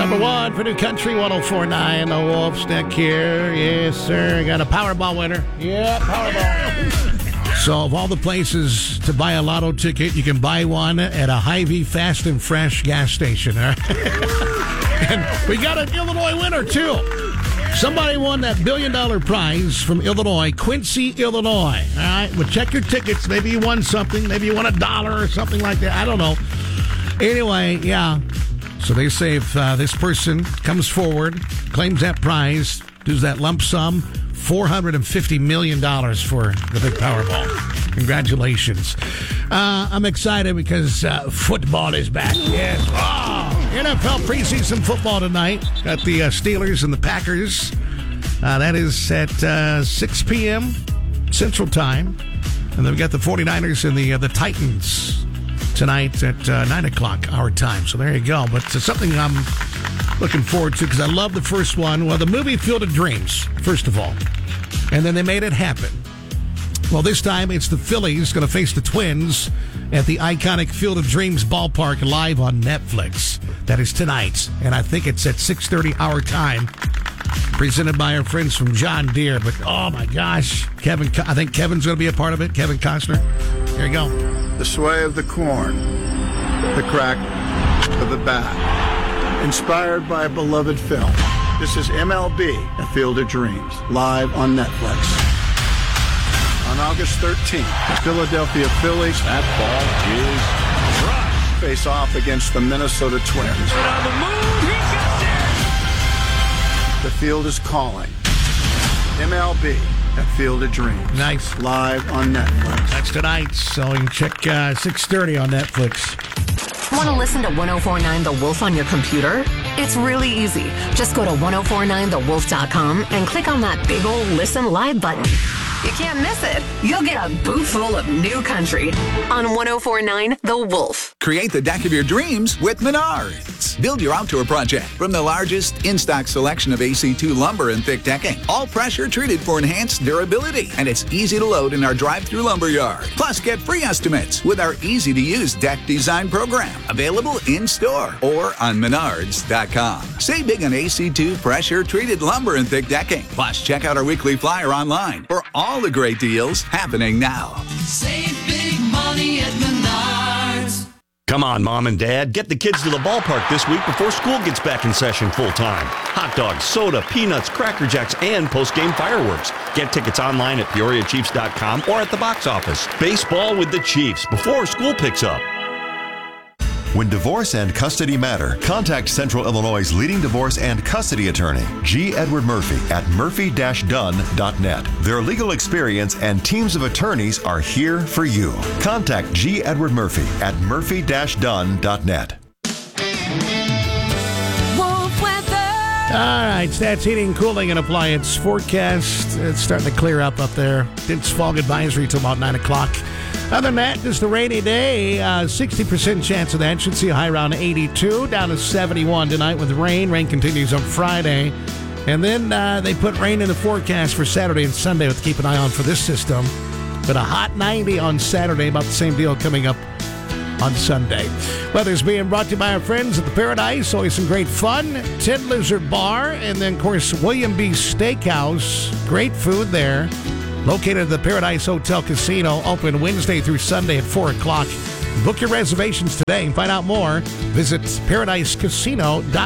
Number one for New Country 104.9. The Wolf's neck here. Yes, sir. Got a Powerball winner. Yeah, Powerball. So, of all the places to buy a lotto ticket, you can buy one at a Hy-Vee Fast and Fresh gas station. All right? And we got an Illinois winner, too. Somebody won that $1 billion prize from Illinois, Quincy, Illinois. All right? Well, check your tickets. Maybe you won something. Maybe you won $1 or something like that. I don't know. Anyway, yeah. So they say if this person comes forward, claims that prize, does that lump sum, $450 million for the big Powerball. Congratulations. I'm excited because football is back. Yes. Oh, NFL preseason football tonight. Got the Steelers and the Packers. That is at 6 p.m. Central Time. And then we got the 49ers and the Titans tonight at 9 o'clock our time. So there you go. But something I'm looking forward to because I love the first one. Well, the movie Field of Dreams, first of all. And then they made it happen. Well, this time it's the Phillies going to face the Twins at the iconic Field of Dreams ballpark live on Netflix. That is tonight. And I think it's at 6:30 our time. Presented by our friends from John Deere. But, oh, my gosh. I think Kevin's going to be a part of it. Kevin Costner. Here you go. The sway of the corn, the crack of the bat, inspired by a beloved film. This is MLB, A Field of Dreams, live on Netflix. On August 13th, the Philadelphia Phillies That ball is dry. face off against the Minnesota Twins. On the move, he got there. The field is calling. MLB, A Field of Dreams. Nice. Live on Netflix. That's tonight, so you can check 6:30 on Netflix. Want to listen to 1049 The Wolf on your computer? It's really easy. Just go to 1049thewolf.com and click on that big old Listen Live button. You can't miss it. You'll get a boot full of new country on 1049 The Wolf. Create the deck of your dreams with Menards. Build your outdoor project from the largest in-stock selection of AC2 lumber and thick decking. All pressure treated for enhanced durability. And it's easy to load in our drive-through lumber yard. Plus, get free estimates with our easy-to-use deck design program. Available in-store or on Menards.com. Save big on AC2 pressure-treated lumber and thick decking. Plus, check out our weekly flyer online for all the great deals happening now. Save big money at Menards. Come on, Mom and Dad. Get the kids to the ballpark this week before school gets back in session full-time. Hot dogs, soda, peanuts, Cracker Jacks, and post-game fireworks. Get tickets online at PeoriaChiefs.com or at the box office. Baseball with the Chiefs before school picks up. When divorce and custody matter, contact Central Illinois' leading divorce and custody attorney, G. Edward Murphy, at murphy-dunn.net. Their legal experience and teams of attorneys are here for you. Contact G. Edward Murphy at murphy-dunn.net. Wolf weather. All right, Stats Heating, Cooling, and Appliance forecast. It's starting to clear up there. Dense fog advisory till about 9 o'clock. Other than that, just a rainy day. 60% chance of that. Should see a high around 82, down to 71 tonight with rain. Rain continues on Friday. And then they put rain in the forecast for Saturday and Sunday. We'll have to keep an eye on for this system. But a hot 90 on Saturday, about the same deal coming up on Sunday. Weather's being brought to you by our friends at the Paradise. Always some great fun. Ted Lizard Bar. And then, of course, William B. Steakhouse. Great food there. Located at the Paradise Hotel Casino, open Wednesday through Sunday at 4 o'clock. Book your reservations today and find out more. Visit paradisecasino.com.